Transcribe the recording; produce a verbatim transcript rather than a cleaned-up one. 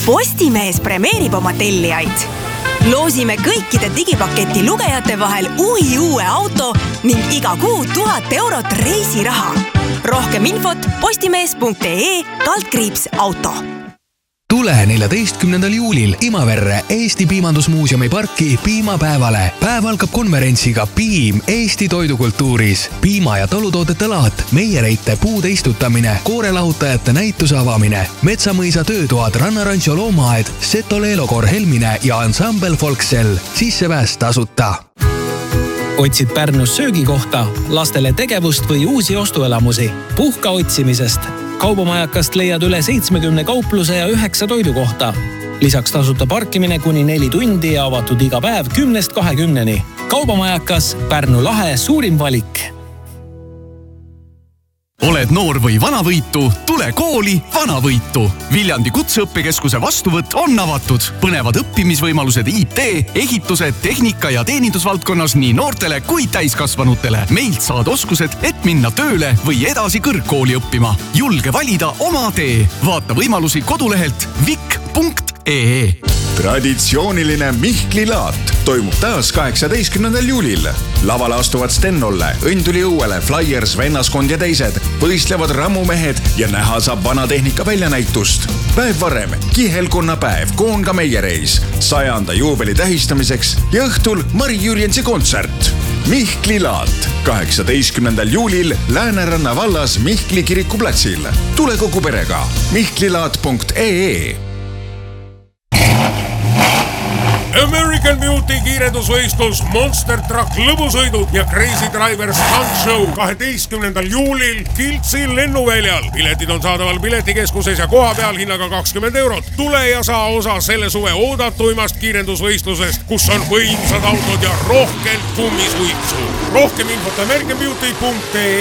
Postimees premeerib oma tellijaid. Loosime kõikide digipaketi lugejate vahel uhi uue auto ning iga kuu tuhat eurot reisiraha. Rohkem infot postimees punkt ee kaldkriips auto. Tule neljateistkümnendal juulil Imaverre Eesti Piimandusmuuseumi parki piimapäevale. Päev algab konverentsiga Piim Eesti toidukultuuris. Piima- ja tolutoodete laat, meiereite puude istutamine, koorelahutajate näituse avamine, Metsamõisa töötoad, Rannarancho loomaaed, Seto Leelokor Helmine ja Ensemble Folksel. Sissepääs tasuta. Otsid Pärnus söögikohta, lastele tegevust või uusi ostuelamusi. Puhka otsimisest. Kaubamajakast leiad üle seitsmekümne kaupluse ja üheksa toidukohta. Lisaks tasuta parkimine kuni neli tundi ja avatud iga päev kümnest kahekümneni. Kaubamajakas, Pärnu lahe suurim valik. Oled noor või vanavõitu, tule kooli vanavõitu. Viljandi kutseõppekeskuse vastuvõtt on avatud. Põnevad õppimisvõimalused I T, ehitused, tehnika ja teenindusvaldkonnas nii noortele kui täiskasvanutele. Meilt saad oskused, et minna tööle või edasi kõrgkooli õppima. Julge valida oma tee. Vaata võimalusi kodulehelt vik punkt ee. Traditsiooniline Mihkli laat toimub taas kaheksateistkümnendal juulil. Lavale astuvad Sten-Olle, Õnduli Õuele, Flyers, Vennaskond ja teised. Võistlevad rammumehed ja näha saab vanatehnika väljanäitust. Päev varem, kihelkonna päev, Koonga meiereis, sajanda juubeli tähistamiseks ja õhtul Mari Jürjensi kontsert. Mihkli laat kaheksateistkümnendal juulil Lääneranna vallas Mihkli kirikuplatsil. Tule kogu perega mihklilaat punkt ee. American Beauty kiirendusvõistlus, Monster Truck lõbusõidud ja Crazy Driver Stunt Show kaheteistkümnendal juulil Kiltsi lennuväljal. Piletid on saadaval piletikeskuses ja koha peal hinnaga kakskümmend eurot. Tule ja saa osa selle suve oodatuimast kiirendusvõistlusest, kus on võimsad autod ja rohkelt kummisuitsu. Rohkem infot American Beauty punkt ee.